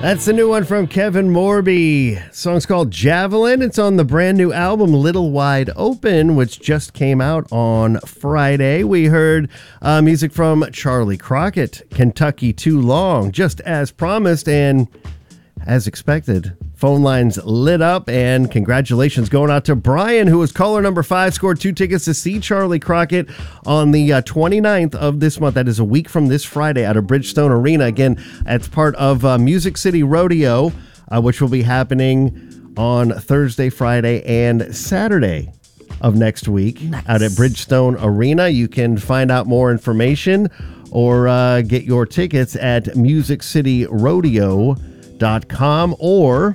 That's the new one from Kevin Morby. The song's called Javelin. It's on the brand new album Little Wide Open, which just came out on Friday. We heard music from Charlie Crockett, Kentucky Too Long, just as promised and as expected. Phone lines lit up, and congratulations going out to Brian, who was caller number 5, scored 2 tickets to see Charlie Crockett on the 29th of this month. That is a week from this Friday out of Bridgestone Arena. Again, it's part of Music City Rodeo, which will be happening on Thursday, Friday, and Saturday of next week. Nice. Out at Bridgestone Arena. You can find out more information or get your tickets at musiccityrodeo.com, or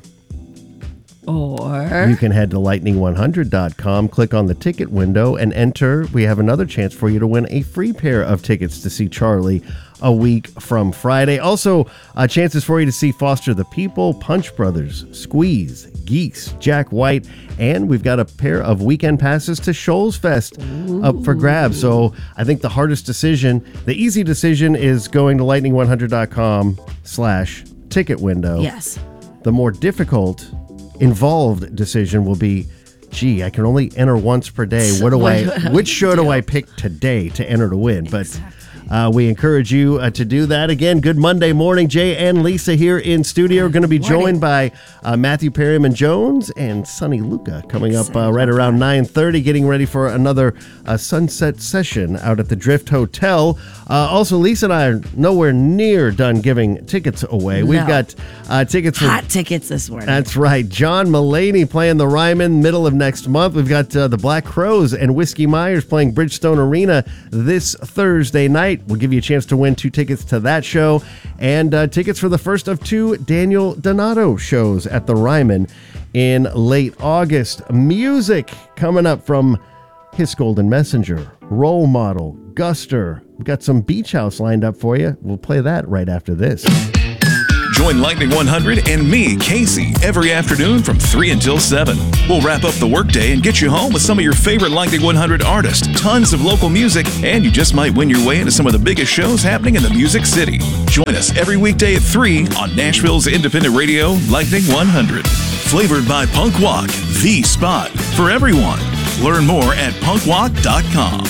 you can head to lightning100.com, click on the ticket window, and enter. We have another chance for you to win a free pair of tickets to see Charlie a week from Friday. Also, chances for you to see Foster the People, Punch Brothers, Squeeze, Geese, Jack White, and we've got a pair of weekend passes to Shoals Fest up for grabs. So I think the hardest decision, the easy decision, is going to lightning100.com/ticket window. Yes. The more difficult, involved decision will be, gee, I can only enter once per day. Which show do I pick today to enter to win? But we encourage you to do that. Again, good Monday morning. Jay and Lisa here in studio. We're going to be joined by Matthew Perryman Jones and Sonny Luca coming up right around 9:30, getting ready for another sunset session out at the Drift Hotel. Also, Lisa and I are nowhere near done giving tickets away. No. We've got tickets for hot tickets this morning. That's right. John Mulaney playing the Ryman middle of next month. We've got the Black Crowes and Whiskey Myers playing Bridgestone Arena this Thursday night. We'll give you a chance to win 2 tickets to that show and tickets for the first of 2 Daniel Donato shows at the Ryman in late August. Music coming up from His Golden Messenger, Role Model, Guster. We've got some Beach House lined up for you. We'll play that right after this. Join Lightning 100 and me, Casey, every afternoon from 3 until 7. We'll wrap up the workday and get you home with some of your favorite Lightning 100 artists, tons of local music, and you just might win your way into some of the biggest shows happening in the Music City. Join us every weekday at 3 on Nashville's independent radio, Lightning 100. Flavored by Punk Walk, the spot for everyone. Learn more at punkwalk.com.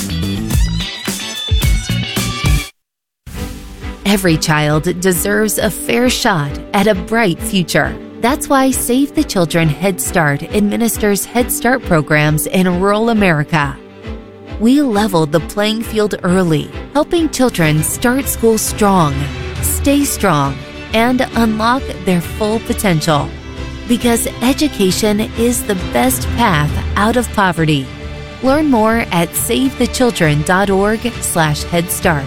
Every child deserves a fair shot at a bright future. That's why Save the Children Head Start administers Head Start programs in rural America. We leveled the playing field early, helping children start school strong, stay strong, and unlock their full potential. Because education is the best path out of poverty. Learn more at savethechildren.org/Head Start.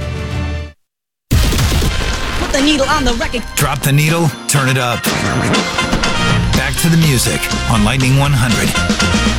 The needle on the record. Drop the needle, turn it up. Back to the music on Lightning 100.